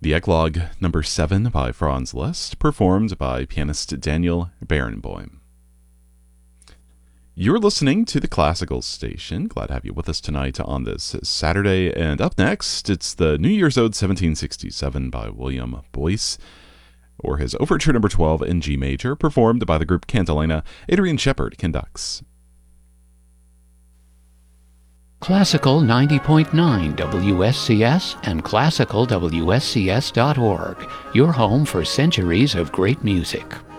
The Eclogue number 7 by Franz Liszt, performed by pianist Daniel Barenboim. You're listening to the Classical Station. Glad to have you with us tonight on this Saturday. And up next, it's the New Year's Ode 1767 by William Boyce, or his Overture number 12 in G major, performed by the group Cantilena. Adrian Shepard conducts. Classical 90.9 WSCS and classicalwscs.org, your home for centuries of great music.